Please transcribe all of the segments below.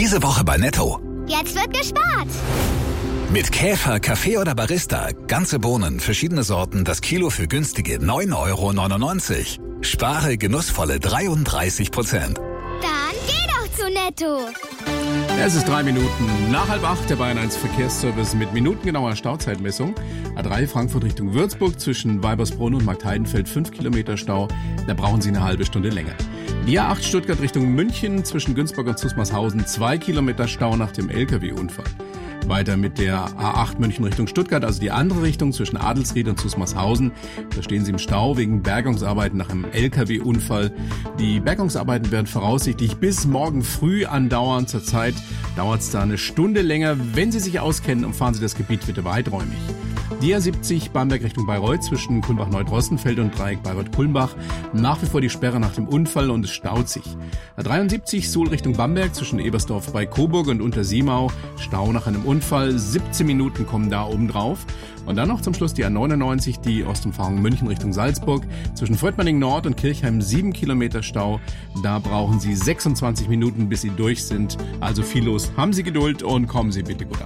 Diese Woche bei Netto. Jetzt wird gespart. Mit Käfer, Kaffee oder Barista. Ganze Bohnen, verschiedene Sorten, das Kilo für günstige 9,99 €. Spare genussvolle 33%. Dann geh doch zu Netto. Es ist 3 Minuten nach 7:30, der Bayern 1 Verkehrsservice mit minutengenauer Stauzeitmessung. A3 Frankfurt Richtung Würzburg zwischen Weibersbrunn und Marktheidenfeld 5 Kilometer Stau. Da brauchen Sie eine halbe Stunde länger. Die A8 Stuttgart Richtung München zwischen Günzburg und Zusmarshausen 2 Kilometer Stau nach dem LKW-Unfall. Weiter mit der A8 München Richtung Stuttgart, also die andere Richtung zwischen Adelsried und Zusmarshausen. Da stehen Sie im Stau wegen Bergungsarbeiten nach einem LKW-Unfall. Die Bergungsarbeiten werden voraussichtlich bis morgen früh andauern. Zurzeit dauert es da eine Stunde länger. Wenn Sie sich auskennen, umfahren Sie das Gebiet bitte weiträumig. Die A70 Bamberg Richtung Bayreuth zwischen Kulmbach-Neudrossenfeld und Dreieck Bayreuth-Kulmbach. Nach wie vor die Sperre nach dem Unfall und es staut sich. A73 Suhl Richtung Bamberg zwischen Ebersdorf bei Coburg und Untersiemau. Stau nach einem Unfall. 17 Minuten kommen da oben drauf. Und dann noch zum Schluss die A99, die Ostumfahrung München Richtung Salzburg. Zwischen Fröttmanning Nord und Kirchheim 7 Kilometer Stau. Da brauchen Sie 26 Minuten, bis Sie durch sind. Also viel los. Haben Sie Geduld und kommen Sie bitte gut an.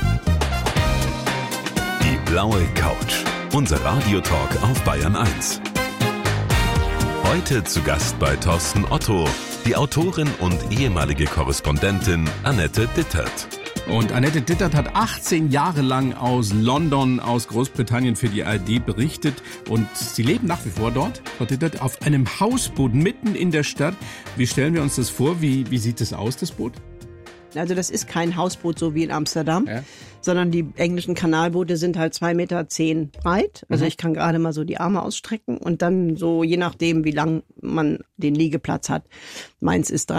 Die blaue Couch. Unser Radiotalk auf Bayern 1. Heute zu Gast bei Thorsten Otto, die Autorin und ehemalige Korrespondentin Annette Dittert. Und Annette Dittert hat 18 Jahre lang aus London, aus Großbritannien für die ARD berichtet. Und Sie leben nach wie vor dort, Frau Dittert, auf einem Hausboot mitten in der Stadt. Wie stellen wir uns das vor? Wie sieht es aus, das Boot? Also das ist kein Hausboot so wie in Amsterdam, Ja. sondern die englischen Kanalboote sind halt 2,10 Meter breit. Also ich kann gerade mal so die Arme ausstrecken und dann so, je nachdem, wie lang man den Liegeplatz hat. Meins ist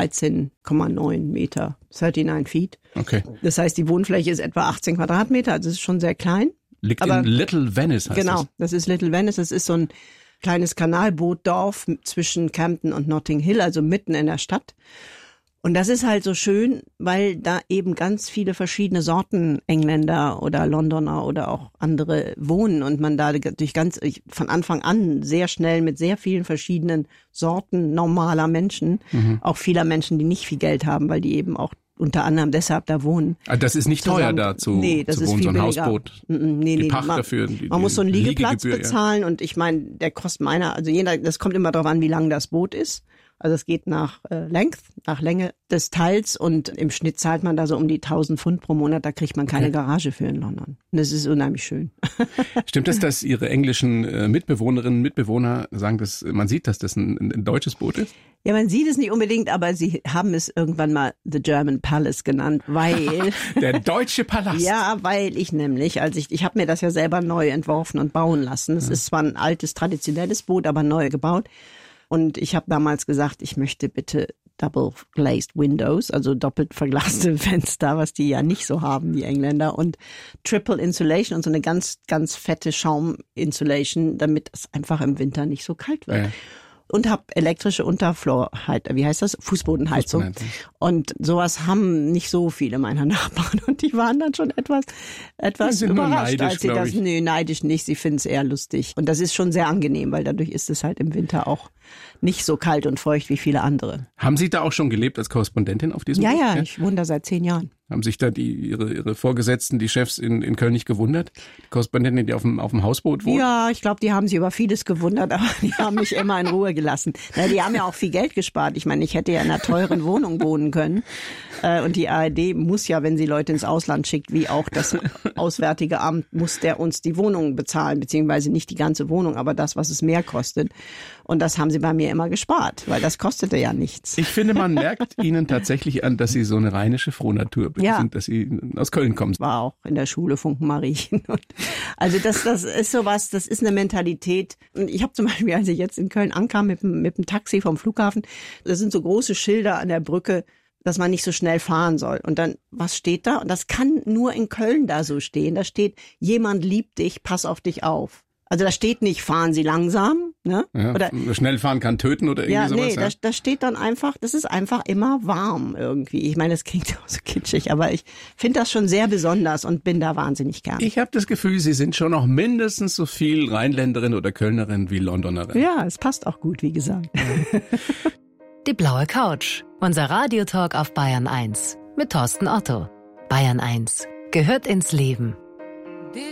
13,9 Meter, 39 Feet. Okay. Das heißt, die Wohnfläche ist etwa 18 Quadratmeter, also es ist schon sehr klein. Liegt Aber in Little Venice, heißt Genau, das ist Little Venice. Das ist so ein kleines Kanalbootdorf zwischen Camden und Notting Hill, also mitten in der Stadt. Und das ist halt so schön, weil da eben ganz viele verschiedene Sorten Engländer oder Londoner oder auch andere wohnen und man da von Anfang an sehr schnell mit sehr vielen verschiedenen Sorten normaler Menschen, auch vieler Menschen, die nicht viel Geld haben, weil die eben auch unter anderem deshalb da wohnen. Also das ist nicht teuer da zu Nee, das ist wohnen, viel so ein billiger. Hausboot. Nee, die Pacht dafür. Man muss so einen Liegeplatz Liegegebühr, bezahlen und ich meine, der kostet das kommt immer darauf an, wie lang das Boot ist. Also es geht nach Länge des Teils und im Schnitt zahlt man da so um die 1.000 Pfund pro Monat. Da kriegt man keine Garage für in London. Und das ist unheimlich schön. Stimmt es, dass Ihre englischen Mitbewohnerinnen und Mitbewohner sagen, dass man sieht, dass das ein deutsches Boot ist? Ja, man sieht es nicht unbedingt, aber sie haben es irgendwann mal The German Palace genannt, weil... Der deutsche Palast. Ja, weil ich nämlich, ich habe mir das ja selber neu entworfen und bauen lassen. Es ist zwar ein altes, traditionelles Boot, aber neu gebaut. Und ich habe damals gesagt, ich möchte bitte Double Glazed Windows, also doppelt verglaste Fenster, was die ja nicht so haben, die Engländer, und Triple Insulation und so eine ganz, ganz fette Schaum-Insulation, damit es einfach im Winter nicht so kalt wird. Ja. Und habe elektrische Fußbodenheizung. Und sowas haben nicht so viele meiner Nachbarn. Und die waren dann schon etwas überrascht, als sie das, neidisch nicht, sie finden es eher lustig. Und das ist schon sehr angenehm, weil dadurch ist es halt im Winter auch nicht so kalt und feucht wie viele andere. Haben Sie da auch schon gelebt als Korrespondentin auf diesem Boot? Ja, ich wohne da seit 10 Jahren. Haben sich da ihre Vorgesetzten, die Chefs in Köln nicht gewundert? Die Korrespondentin, die auf dem Hausboot wohnt? Ja, ich glaube, die haben sich über vieles gewundert, aber die haben mich immer in Ruhe gelassen. Die haben ja auch viel Geld gespart. Ich meine, ich hätte ja in einer teuren Wohnung wohnen können. Und die ARD muss ja, wenn sie Leute ins Ausland schickt, wie auch das Auswärtige Amt, muss der uns die Wohnung bezahlen, beziehungsweise nicht die ganze Wohnung, aber das, was es mehr kostet. Und das haben sie bei mir immer gespart, weil das kostete ja nichts. Ich finde, man merkt Ihnen tatsächlich an, dass Sie so eine rheinische Frohnatur sind, dass Sie aus Köln kommen. War auch in der Schule Funkenmariechen. Also das ist sowas, das ist eine Mentalität. Und ich habe zum Beispiel, als ich jetzt in Köln ankam mit dem Taxi vom Flughafen, da sind so große Schilder an der Brücke, dass man nicht so schnell fahren soll. Und dann, was steht da? Und das kann nur in Köln da so stehen. Da steht, jemand liebt dich, pass auf dich auf. Also da steht nicht, fahren Sie langsam, ne? Ja, oder schnell fahren kann töten oder irgendwie sowas. Nee, da steht dann einfach, das ist einfach immer warm irgendwie. Ich meine, das klingt auch so kitschig, aber ich finde das schon sehr besonders und bin da wahnsinnig gern. Ich habe das Gefühl, Sie sind schon noch mindestens so viel Rheinländerin oder Kölnerin wie Londonerin. Ja, es passt auch gut, wie gesagt. Die blaue Couch, unser Radiotalk auf Bayern 1. mit Thorsten Otto. Bayern 1 gehört ins Leben.